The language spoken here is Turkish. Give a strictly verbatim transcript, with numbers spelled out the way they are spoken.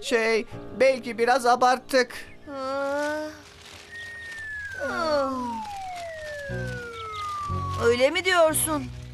Şey, belki biraz abarttık. Ah. Ah. Öyle mi diyorsun?